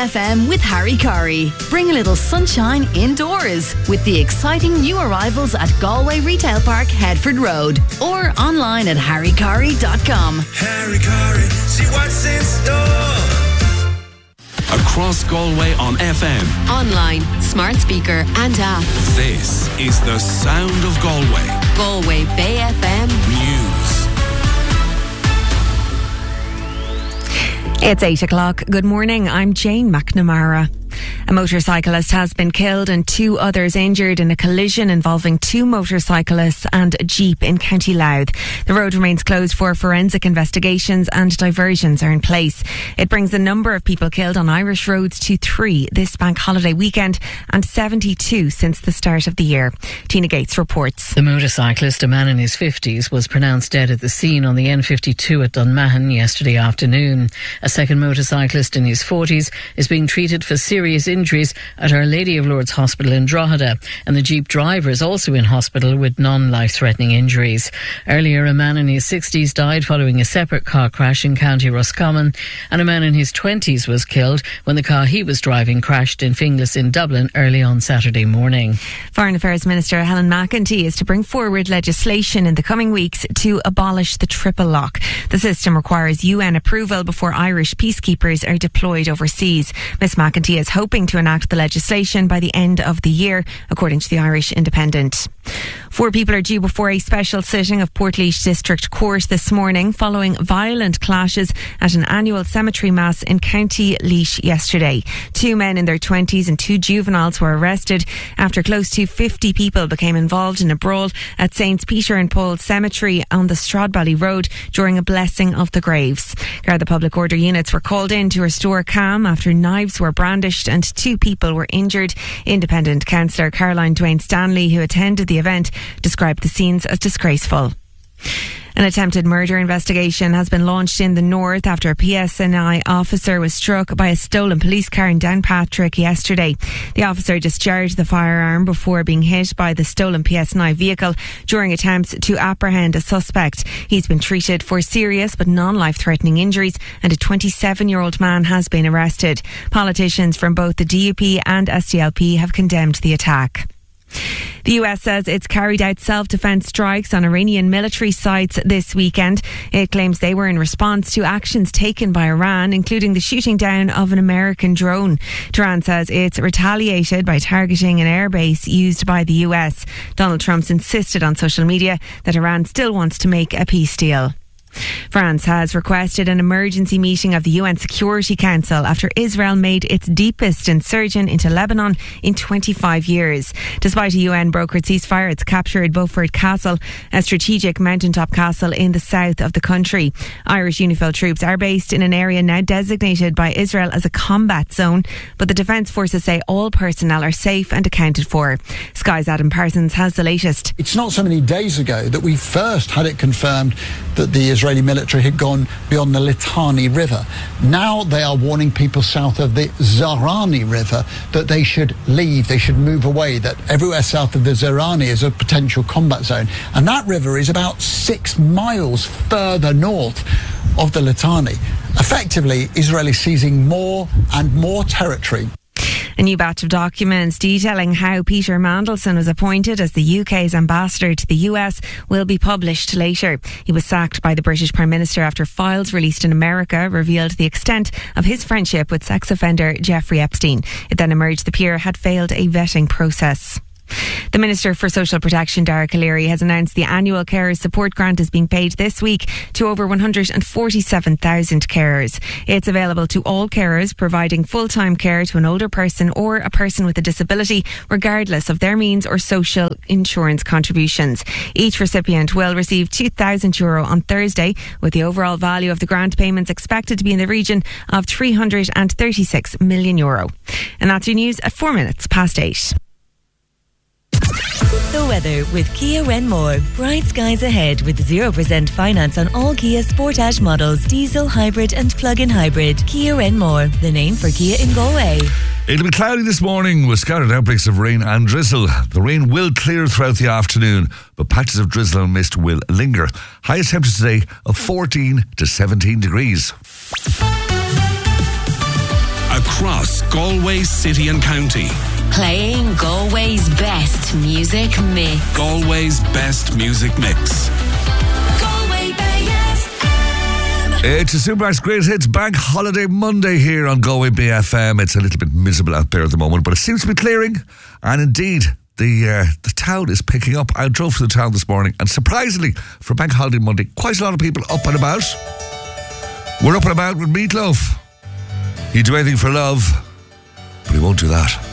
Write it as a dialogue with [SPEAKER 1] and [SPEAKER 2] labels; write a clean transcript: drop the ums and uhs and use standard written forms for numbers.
[SPEAKER 1] FM with Harry Curry. Bring a little sunshine indoors with the exciting new arrivals at Galway Retail Park, Headford Road, or online at harrycurry.com.
[SPEAKER 2] Harry Curry, see what's in store.
[SPEAKER 3] Across Galway on FM,
[SPEAKER 4] online, smart speaker and app.
[SPEAKER 3] This is the sound of Galway.
[SPEAKER 4] Galway Bay FM
[SPEAKER 3] News.
[SPEAKER 5] It's 8 o'clock. Good morning. I'm Jane McNamara. A motorcyclist has been killed and 2 others injured in a collision involving 2 motorcyclists and a jeep in County Louth. The road remains closed for forensic investigations and diversions are in place. It brings the number of people killed on Irish roads to 3 this bank holiday weekend and 72 since the start of the year. Tina Gates reports.
[SPEAKER 6] The motorcyclist, a man in his 50s, was pronounced dead at the scene on the N52 at Dunmahon yesterday afternoon. A second motorcyclist in his 40s is being treated for serious injuries at Our Lady of Lourdes Hospital in Drogheda, and the jeep driver is also in hospital with non-life-threatening injuries. Earlier, a man in his 60s died following a separate car crash in County Roscommon, and a man in his 20s was killed when the car he was driving crashed in Finglas in Dublin early on Saturday morning.
[SPEAKER 5] Foreign Affairs Minister Helen McEntee is to bring forward legislation in the coming weeks to abolish the triple lock. The system requires UN approval before Irish peacekeepers are deployed overseas. Ms McEntee is hoping to enact the legislation by the end of the year, according to the Irish Independent. 4 people are due before a special sitting of Portlaoise District Court this morning following violent clashes at an annual cemetery mass in County Laois yesterday. 2 men in their 20s and 2 juveniles were arrested after close to 50 people became involved in a brawl at St Peter and Paul Cemetery on the Stradbally Road during a blessing of the graves. Garda Public Order units were called in to restore calm after knives were brandished and 2 people were injured. Independent councillor Caroline Dwayne Stanley, who attended the event, described the scenes as disgraceful. An attempted murder investigation has been launched in the north after a PSNI officer was struck by a stolen police car in Downpatrick yesterday. The officer discharged the firearm before being hit by the stolen PSNI vehicle during attempts to apprehend a suspect. He's been treated for serious but non-life-threatening injuries, and a 27-year-old man has been arrested. Politicians from both the DUP and SDLP have condemned the attack. The US says it's carried out self-defense strikes on Iranian military sites this weekend. It claims they were in response to actions taken by Iran, including the shooting down of an American drone. Tehran says it's retaliated by targeting an airbase used by the US. Donald Trump's insisted on social media that Iran still wants to make a peace deal. France has requested an emergency meeting of the UN Security Council after Israel made its deepest incursion into Lebanon in 25 years. Despite a UN-brokered ceasefire, it's captured Beaufort Castle, a strategic mountaintop castle in the south of the country. Irish UNIFIL troops are based in an area now designated by Israel as a combat zone, but the Defence Forces say all personnel are safe and accounted for. Sky's Adam Parsons has the latest.
[SPEAKER 7] It's not so many days ago that we first had it confirmed that the Israeli military had gone beyond the Litani River. Now they are warning people south of the Zahrani River that they should leave, they should move away, that everywhere south of the Zahrani is a potential combat zone. And that river is about 6 miles further north of the Litani. Effectively, Israel is seizing more and more territory.
[SPEAKER 5] A new batch of documents detailing how Peter Mandelson was appointed as the UK's ambassador to the US will be published later. He was sacked by the British Prime Minister after files released in America revealed the extent of his friendship with sex offender Jeffrey Epstein. It then emerged the peer had failed a vetting process. The Minister for Social Protection, Darragh O'Leary, has announced the annual Carers Support Grant is being paid this week to over 147,000 carers. It's available to all carers providing full-time care to an older person or a person with a disability, regardless of their means or social insurance contributions. Each recipient will receive €2,000 on Thursday, with the overall value of the grant payments expected to be in the region of €336 million. And that's your news at 8:04.
[SPEAKER 8] The weather with Kia Renmore. Bright skies ahead with 0% finance on all Kia Sportage models, diesel, hybrid and plug-in hybrid. Kia Renmore, the name for Kia in Galway.
[SPEAKER 9] It'll be cloudy this morning with scattered outbreaks of rain and drizzle. The rain will clear throughout the afternoon, but patches of drizzle and mist will linger. Highest temperature today of 14 to 17 degrees.
[SPEAKER 3] Across Galway City and County.
[SPEAKER 4] Playing Galway's best music mix.
[SPEAKER 3] Galway's best music mix.
[SPEAKER 4] Galway Bay FM.
[SPEAKER 9] It's a Supermax Great Hits Bank Holiday Monday here on Galway Bay FM. It's a little bit miserable out there at the moment, but it seems to be clearing. And indeed, the town is picking up. I drove through the town this morning, and surprisingly, for Bank Holiday Monday, quite a lot of people up and about. We're up and about with Meatloaf. He'd do anything for love, but he won't do that.